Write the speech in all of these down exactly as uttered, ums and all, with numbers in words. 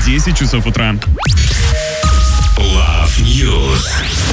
десять часов утра. Love News.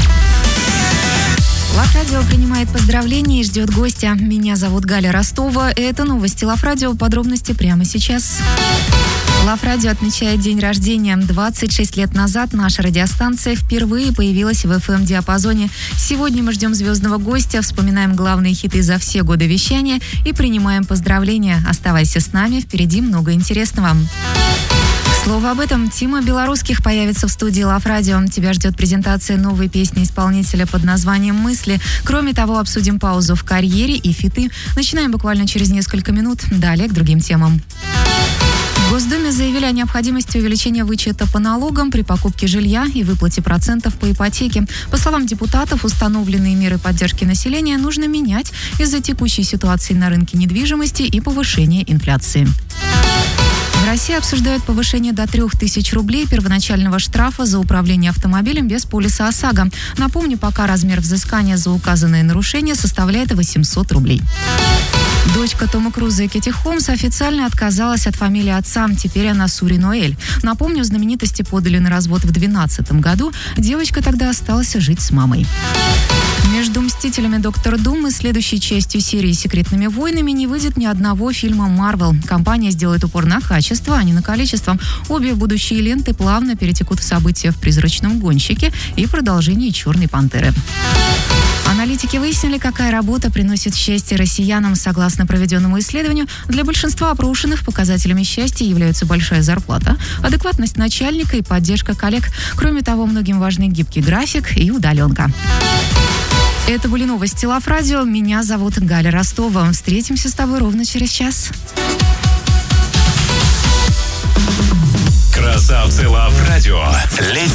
Лав Радио принимает поздравления и ждет гостя. Меня зовут Галя Ростова. Это новости Лав Радио. Подробности прямо сейчас. Лав Радио отмечает день рождения. двадцать шесть лет назад наша радиостанция впервые появилась в эф эм-диапазоне. Сегодня мы ждем звездного гостя, вспоминаем главные хиты за все годы вещания и принимаем поздравления. Оставайся с нами, впереди много интересного. Слово об этом. Тима Белорусских появится в студии Лав Радио. Тебя ждет презентация новой песни исполнителя под названием «Мысли». Кроме того, обсудим паузу в карьере и фиты. Начинаем буквально через несколько минут. Далее к другим темам. В Госдуме заявили о необходимости увеличения вычета по налогам при покупке жилья и выплате процентов по ипотеке. По словам депутатов, установленные меры поддержки населения нужно менять из-за текущей ситуации на рынке недвижимости и повышения инфляции. В России обсуждают повышение до трех тысяч рублей первоначального штрафа за управление автомобилем без полиса ОСАГО. Напомню, пока размер взыскания за указанное нарушение составляет восемьсот рублей. Дочка Тома Круза и Кэти Холмс официально отказалась от фамилии отца. Теперь она Сури Ноэль. Напомню, знаменитости подали на развод в две тысячи двенадцатом году. Девочка тогда осталась жить с мамой. Между «Мстителями. Доктор Дум» и следующей частью серии «Секретными войнами» не выйдет ни одного фильма Marvel. Компания сделает упор на качество, а не на количество. Обе будущие ленты плавно перетекут в события в «Призрачном гонщике» и продолжении «Черной пантеры». Аналитики выяснили, какая работа приносит счастье россиянам. Согласно проведенному исследованию, для большинства опрошенных показателями счастья являются большая зарплата, адекватность начальника и поддержка коллег. Кроме того, многим важны гибкий график и удаленка. Это были новости Лав Радио. Меня зовут Галя Ростова. Встретимся с тобой ровно через час. Красавцы Лав Радио. Летний